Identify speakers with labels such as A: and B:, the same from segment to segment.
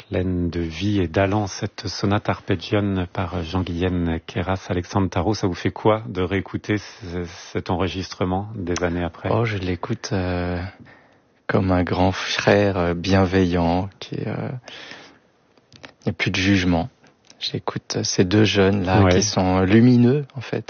A: pleine de vie et d'allant, cette sonate arpeggione par Jean-Guilhem Queyras. Alexandre Tarot, ça vous fait quoi de réécouter cet enregistrement des années après?
B: Oh, je l'écoute comme un grand frère bienveillant, il n'y a plus de jugement. J'écoute ces deux jeunes là qui sont lumineux en fait.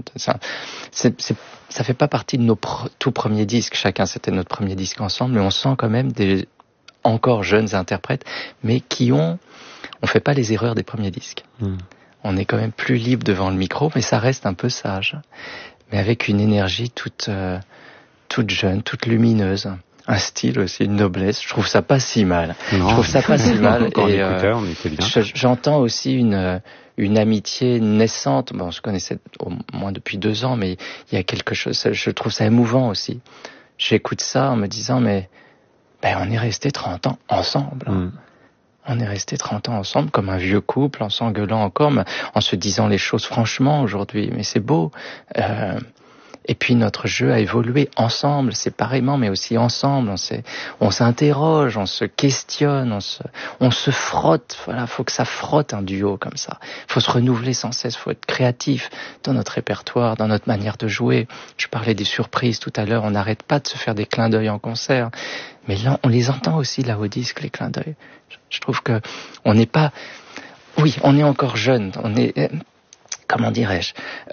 B: Ça fait pas partie de nos tout premiers disques. Chacun c'était notre premier disque ensemble, mais on sent quand même des encore jeunes interprètes, mais on fait pas les erreurs des premiers disques. On est quand même plus libre devant le micro, mais ça reste un peu sage, mais avec une énergie toute jeune, toute lumineuse. Un style aussi, une noblesse. Je trouve ça pas si mal.
A: Non.
B: Je trouve ça pas si mal.
A: Quand on écoutait, on était bien.
B: J'entends aussi une amitié naissante. Bon, je connaissais au moins depuis 2 ans, mais il y a quelque chose. Je trouve ça émouvant aussi. J'écoute ça en me disant, mais on est restés 30 ans ensemble. On est restés 30 ans ensemble comme un vieux couple, en s'engueulant encore, mais en se disant les choses franchement aujourd'hui. Mais c'est beau. Et puis notre jeu a évolué ensemble, séparément, mais aussi ensemble. On s'interroge, on se questionne, on se frotte. Voilà, faut que ça frotte un duo comme ça. Faut se renouveler sans cesse, faut être créatif dans notre répertoire, dans notre manière de jouer. Je parlais des surprises tout à l'heure, on n'arrête pas de se faire des clins d'œil en concert. Mais là, on les entend aussi là au disque, les clins d'œil. Je trouve que on n'est pas... Oui, on est encore jeune, on est... Comment dirais-je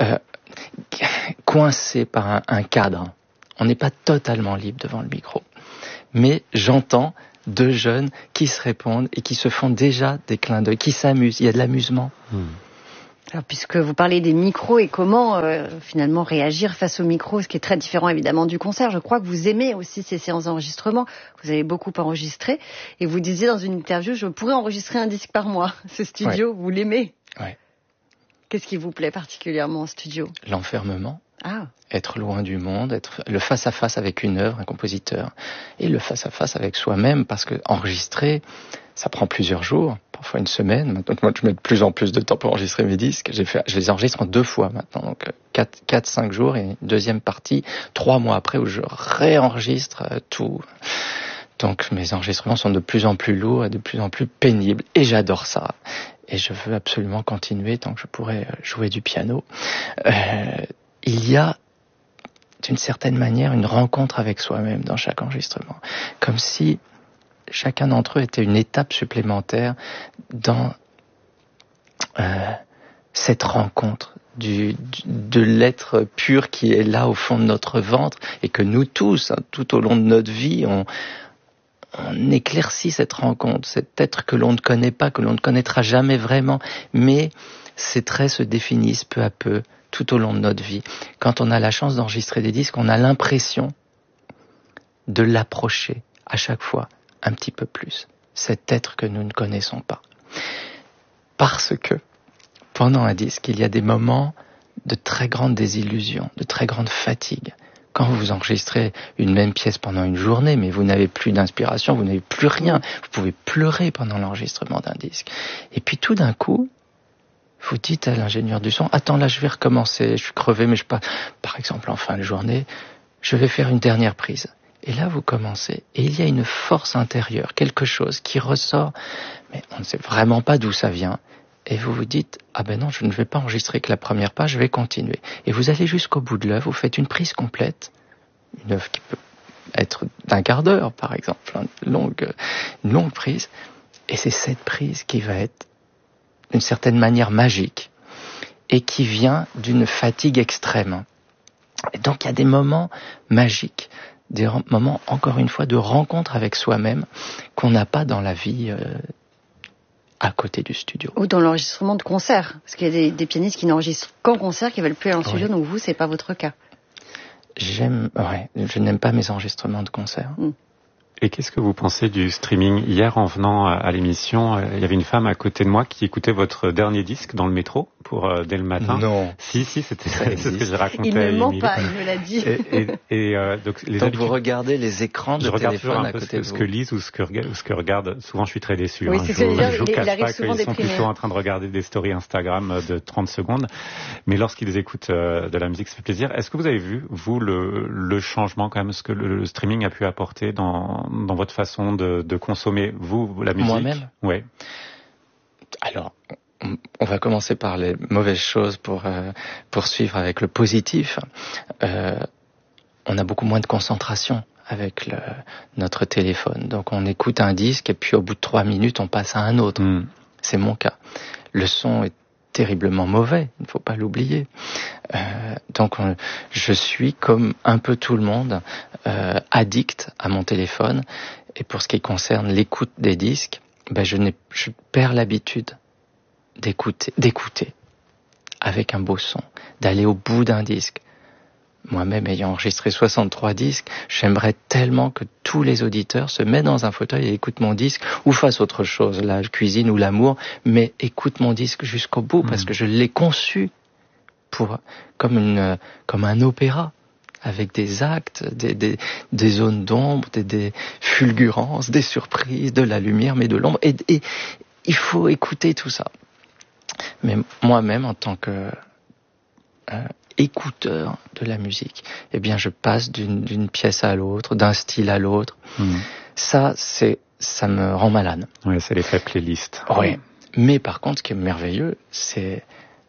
B: coincé par un cadre. On n'est pas totalement libre devant le micro. Mais j'entends 2 jeunes qui se répondent et qui se font déjà des clins d'œil, qui s'amusent. Il y a de l'amusement.
C: Alors, puisque vous parlez des micros et comment finalement réagir face au micro, ce qui est très différent évidemment du concert, je crois que vous aimez aussi ces séances d'enregistrement. Vous avez beaucoup enregistré et vous disiez dans une interview, je pourrais enregistrer un disque par mois. Ce studio, vous l'aimez?
B: Ouais.
C: Qu'est-ce qui vous plaît particulièrement en studio?
B: L'enfermement. Être loin du monde, être le face-à-face avec une œuvre, un compositeur, et le face-à-face avec soi-même, parce que enregistrer, ça prend plusieurs jours, parfois une semaine. Maintenant, moi, je mets de plus en plus de temps pour enregistrer mes disques. Je les enregistre en 2 fois maintenant, donc 4-5 jours, et une deuxième partie, 3 mois après, où je réenregistre tout. Donc mes enregistrements sont de plus en plus lourds et de plus en plus pénibles, et j'adore ça. Et je veux absolument continuer tant que je pourrai jouer du piano. Il y a, d'une certaine manière, une rencontre avec soi-même dans chaque enregistrement. Comme si chacun d'entre eux était une étape supplémentaire dans cette rencontre de l'être pur qui est là au fond de notre ventre et que nous tous, tout au long de notre vie, on éclaircit cette rencontre, cet être que l'on ne connaît pas, que l'on ne connaîtra jamais vraiment, mais ces traits se définissent peu à peu tout au long de notre vie. Quand on a la chance d'enregistrer des disques, on a l'impression de l'approcher à chaque fois un petit peu plus, cet être que nous ne connaissons pas. Parce que pendant un disque, il y a des moments de très grande désillusion, de très grande fatigue. Quand vous enregistrez une même pièce pendant une journée, mais vous n'avez plus d'inspiration, vous n'avez plus rien, vous pouvez pleurer pendant l'enregistrement d'un disque. Et puis tout d'un coup, vous dites à l'ingénieur du son, attends là je vais recommencer, je suis crevé, mais par exemple en fin de journée, je vais faire une dernière prise. Et là vous commencez, et il y a une force intérieure, quelque chose qui ressort, mais on ne sait vraiment pas d'où ça vient. Et vous vous dites, ah ben non, je ne vais pas enregistrer que la première page, je vais continuer. Et vous allez jusqu'au bout de l'œuvre, vous faites une prise complète, une œuvre qui peut être d'un quart d'heure par exemple, une longue prise, et c'est cette prise qui va être d'une certaine manière magique, et qui vient d'une fatigue extrême. Et donc il y a des moments magiques, des moments, encore une fois, de rencontre avec soi-même, qu'on n'a pas dans la vie à côté du studio.
C: Ou dans l'enregistrement de concert, parce qu'il y a des pianistes qui n'enregistrent qu'en concert, qui veulent plus aller en studio, donc vous, c'est pas votre cas.
B: Je n'aime pas mes enregistrements de concert.
A: Et qu'est-ce que vous pensez du streaming? Hier, en venant à l'émission, il y avait une femme à côté de moi qui écoutait votre dernier disque dans le métro dès le matin.
B: Non.
A: Si, c'était ce que j'ai raconté.
C: Il ne ment pas, il me l'a dit.
B: Donc vous regardez les écrans de téléphone à côté de vous.
A: Je regarde toujours un peu ce que lisent ou ce que regardent. Souvent, je suis très déçu.
C: Oui, c'est ce que
A: je vous cache
C: il arrive
A: pas
C: souvent
A: qu'ils sont
C: déprimé.
A: plutôt en train de regarder des stories Instagram de 30 secondes. Mais lorsqu'ils écoutent de la musique, ça fait plaisir. Est-ce que vous avez vu, vous, le changement quand même, ce que le streaming a pu apporter dans dans votre façon de consommer, vous, la musique?
B: Moi-même?
A: Ouais.
B: Alors, on va commencer par les mauvaises choses pour poursuivre avec le positif. On a beaucoup moins de concentration avec notre téléphone. Donc on écoute un disque et puis au bout de 3 minutes, on passe à un autre. C'est mon cas. Le son est terriblement mauvais, il ne faut pas l'oublier. Donc je suis, comme un peu tout le monde, addict à mon téléphone. Et pour ce qui concerne l'écoute des disques, je perds l'habitude d'écouter avec un beau son, d'aller au bout d'un disque. Moi-même, ayant enregistré 63 disques, j'aimerais tellement que tous les auditeurs se mettent dans un fauteuil et écoutent mon disque, ou fassent autre chose, la cuisine ou l'amour, mais écoutent mon disque jusqu'au bout, parce que je l'ai conçu comme un opéra, avec des actes, des zones d'ombre, des fulgurances, des surprises, de la lumière, mais de l'ombre, et il faut écouter tout ça. Mais moi-même, en tant que écouteur de la musique, eh bien je passe d'une pièce à l'autre, d'un style à l'autre. Ça me rend malade.
A: Ouais, c'est l'effet playlist.
B: Oui. Mais par contre, ce qui est merveilleux, c'est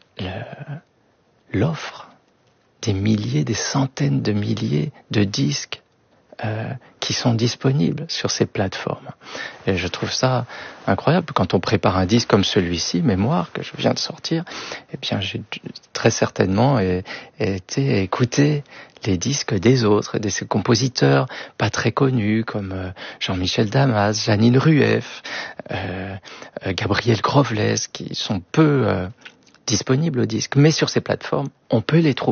B: l'offre des milliers, des centaines de milliers de disques qui sont disponibles sur ces plateformes. Et je trouve ça incroyable. Quand on prépare un disque comme celui-ci, Mémoire, que je viens de sortir, eh bien, j'ai très certainement été écouter les disques des autres, de ces compositeurs pas très connus, comme Jean-Michel Damas, Janine Rueff, Gabriel Grovelès, qui sont peu disponibles au disque. Mais sur ces plateformes, on peut les trouver.